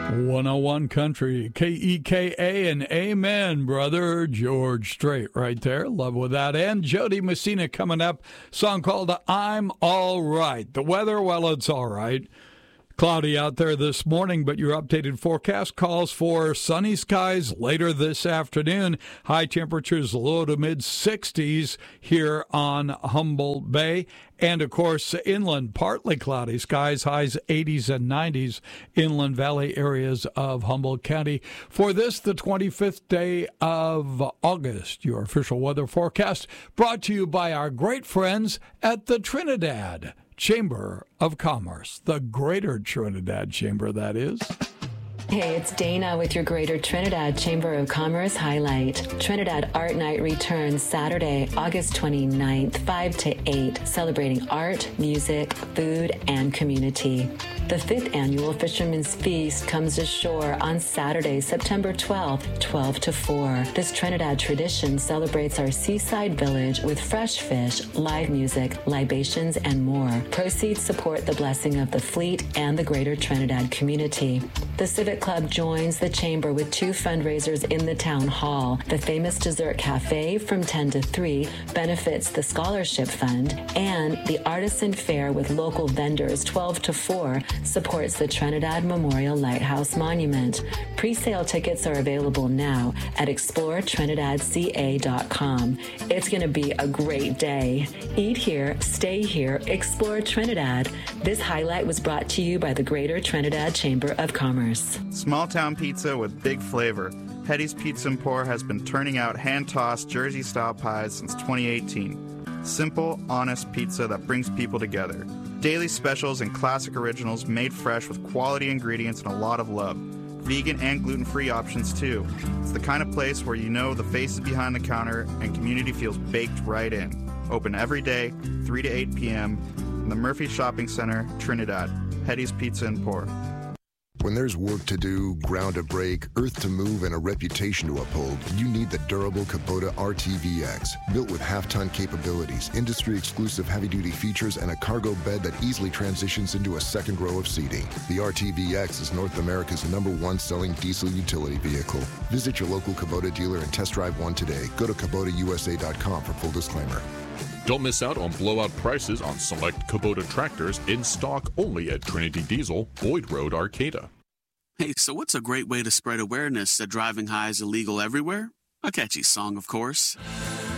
101 Country, KEKA, and amen, brother. George Strait right there. Love with that. And Jody Messina coming up. Song called I'm All Right. The weather, well, it's all right. Cloudy out there this morning, but your updated forecast calls for sunny skies later this afternoon. High temperatures low to mid 60s here on Humboldt Bay. And, of course, inland, partly cloudy skies, highs 80s and 90s, inland valley areas of Humboldt County. For this, the 25th day of August, your official weather forecast brought to you by our great friends at the Trinidad Chamber of Commerce, the Greater Trinidad Chamber, that is. Hey, it's Dana with your Greater Trinidad Chamber of Commerce highlight. Trinidad Art Night returns Saturday, August 29th, 5 to 8, celebrating art, music, food, and community. The 5th annual Fisherman's Feast comes ashore on Saturday, September 12th, 12 to 4. This Trinidad tradition celebrates our seaside village with fresh fish, live music, libations, and more. Proceeds support the blessing of the fleet and the Greater Trinidad community. The Civic Club joins the Chamber with 2 fundraisers in the Town Hall. The Famous Dessert Cafe from 10 to 3 benefits the Scholarship Fund, and the Artisan Fair with local vendors 12 to 4 supports the Trinidad Memorial Lighthouse Monument. Pre-sale tickets are available now at exploretrinidadca.com. It's going to be a great day. Eat here, stay here, explore Trinidad. This highlight was brought to you by the Greater Trinidad Chamber of Commerce. Small town pizza with big flavor. Hetty's Pizza and Pour has been turning out hand-tossed Jersey-style pies since 2018. Simple, honest pizza that brings people together. Daily specials and classic originals made fresh with quality ingredients and a lot of love. Vegan and gluten-free options too. It's the kind of place where you know the faces behind the counter and community feels baked right in. Open every day, 3 to 8 p.m. in the Murphy Shopping Center, Trinidad. Hetty's Pizza and Pour. When there's work to do, ground to break, earth to move, and a reputation to uphold, you need the durable Kubota RTVX. Built with half-ton capabilities, industry-exclusive heavy-duty features, and a cargo bed that easily transitions into a second row of seating. The RTVX is North America's #1 selling diesel utility vehicle. Visit your local Kubota dealer and test drive one today. Go to KubotaUSA.com for full disclaimer. Don't miss out on blowout prices on select Kubota tractors in stock only at Trinity Diesel, Boyd Road, Arcata. Hey, so what's a great way to spread awareness that driving high is illegal everywhere? A catchy song, of course.